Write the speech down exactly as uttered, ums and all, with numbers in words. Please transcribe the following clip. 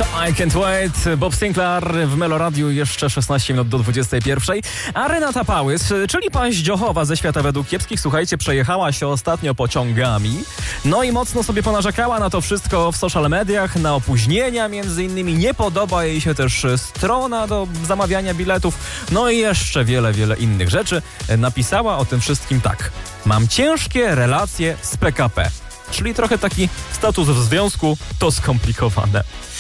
To I Can't Wait, Bob Sinclair w Meloradiu, jeszcze szesnaście minut do dwudziestej pierwszej. A Renata Pałys, czyli paździochowa ze świata według kiepskich, słuchajcie, przejechała się ostatnio pociągami. No i mocno sobie ponarzekała na to wszystko w social mediach, na opóźnienia między innymi. Nie podoba jej się też strona do zamawiania biletów. No i jeszcze wiele, wiele innych rzeczy. Napisała o tym wszystkim tak. Mam ciężkie relacje z P K P. Czyli trochę taki status w związku, to skomplikowane.